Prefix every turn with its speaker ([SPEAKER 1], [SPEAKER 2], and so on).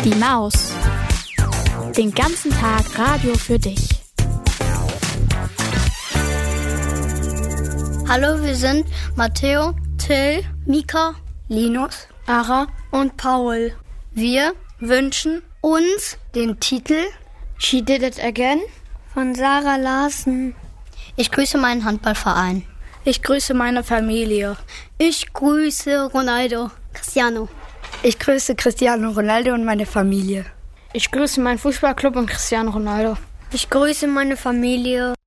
[SPEAKER 1] Die Maus. Den ganzen Tag Radio für dich.
[SPEAKER 2] Hallo, wir sind Matteo, Till, Mika, Linus, Ara und Paul. Wir wünschen uns den Titel
[SPEAKER 3] She Did It Again
[SPEAKER 2] von Sarah Larsen. Ich grüße meinen Handballverein.
[SPEAKER 3] Ich grüße meine Familie.
[SPEAKER 2] Ich grüße Ronaldo, Cristiano.
[SPEAKER 4] Ich grüße Cristiano Ronaldo und meine Familie.
[SPEAKER 3] Ich grüße meinen Fußballclub und Cristiano Ronaldo.
[SPEAKER 2] Ich grüße meine Familie.